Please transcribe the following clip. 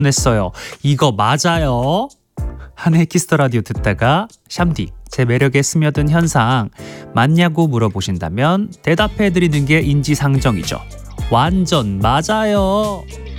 냈어요. 이거 맞아요? 한해 키스터 라디오 듣다가 샴디 제 매력에 스며든 현상 맞냐고 물어보신다면 대답해드리는 게 인지상정이죠. 완전 맞아요.